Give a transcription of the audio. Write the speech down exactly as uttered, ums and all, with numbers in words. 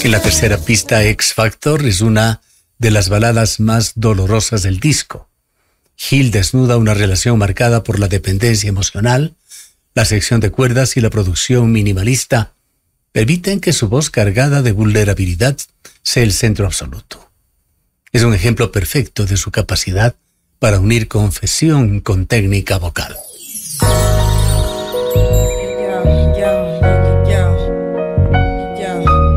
En la tercera pista, X Factor es una de las baladas más dolorosas del disco. Hill desnuda una relación marcada por la dependencia emocional, la sección de cuerdas y la producción minimalista permiten que su voz cargada de vulnerabilidad sea el centro absoluto. Es un ejemplo perfecto de su capacidad para unir confesión con técnica vocal.